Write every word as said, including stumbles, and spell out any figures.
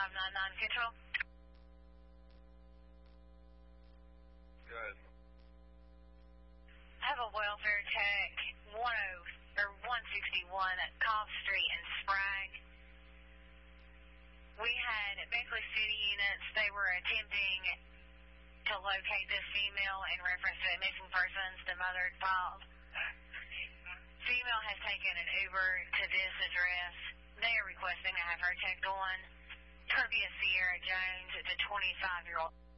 five nine nine Control. Good. I have a welfare tech one oh or one sixty-one at Cobb Street in Sprague. We had Beckley City units. They were attempting to locate this female in reference to missing persons the mother had filed. Female has taken an Uber to this address. They are requesting to have her checked on. Trivia Sierra Jones, it's a twenty-five-year-old.